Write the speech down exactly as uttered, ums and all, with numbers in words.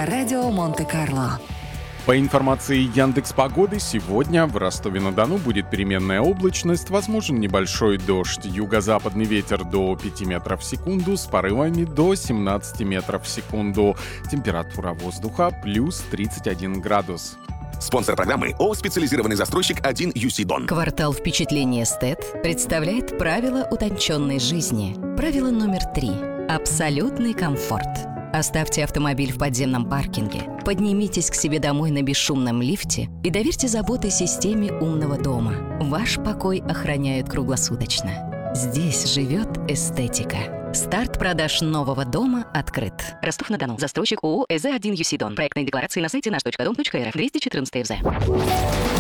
радио Монте-Карло. По информации Яндекс.Погоды, сегодня в Ростове-на-Дону будет переменная облачность, возможен небольшой дождь. Юго-западный ветер до пяти метров в секунду с порывами до семнадцати метров в секунду. Температура воздуха плюс тридцать один градус. Спонсор программы ООО «Специализированный застройщик один ю си Дон». Квартал впечатления эстет представляет правила утонченной жизни. Правило номер три. Абсолютный комфорт. Оставьте автомобиль в подземном паркинге, поднимитесь к себе домой на бесшумном лифте и доверьте заботы системе умного дома. Ваш покой охраняют круглосуточно. Здесь живет эстетика. Старт продаж нового дома открыт. Ростов-на-Дону. Застройщик ООО «ЭЗ один ю си Дон». Проектные декларации на сайте наш точка дом точка эр эф. двести четырнадцать ФЗ.